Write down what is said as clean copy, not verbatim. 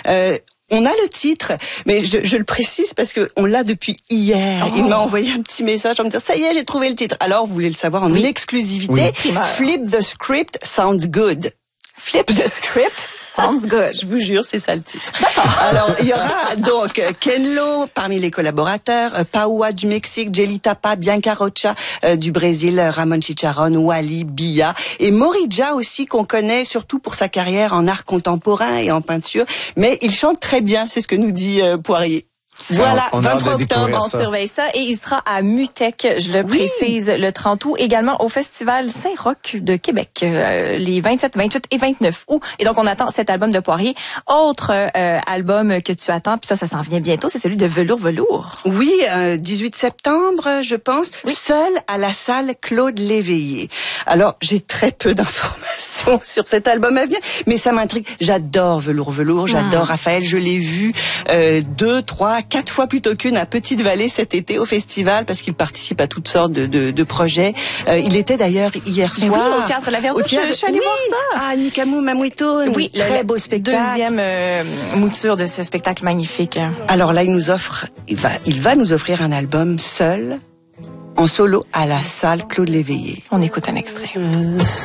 On a le titre, mais je le précise parce que on l'a depuis hier. Il m'a envoyé un petit message en me disant ça y est, j'ai trouvé le titre. Alors, vous voulez le savoir en exclusivité. Flip the script sounds good. Flip the script sounds good. Je vous jure, c'est ça le titre. Alors, il y aura donc Ken Lo parmi les collaborateurs, Paoua du Mexique, Jelly Tapa, Bianca Rocha du Brésil, Ramon Chicharron, Wally, Bia et Morija aussi qu'on connaît surtout pour sa carrière en art contemporain et en peinture. Mais il chante très bien, c'est ce que nous dit Poirier. Voilà, on 23 octobre, on surveille ça. Et il sera à Mutec, je le précise, le 30 août. Également au Festival Saint-Roch de Québec, les 27, 28 et 29 août. Et donc, on attend cet album de Poirier. Autre album que tu attends, puis ça s'en vient bientôt, c'est celui de Velours Velours. Oui, 18 septembre, je pense, seul à la salle Claude Léveillé. Alors, j'ai très peu d'informations sur cet album à venir, mais ça m'intrigue. J'adore Velours Velours, j'adore Raphaël. Je l'ai vu 2, 3, 4 fois plutôt qu'une à Petite-Vallée cet été au festival parce qu'il participe à toutes sortes de projets. Il était d'ailleurs hier soir. Oui, au Théâtre La Verdure, je suis allée voir ça. Ah, Nikamu Mamuito, très beau spectacle. Deuxième mouture de ce spectacle magnifique. Alors là, il va nous offrir un album seul, en solo, à la salle Claude Léveillé. On écoute un extrait.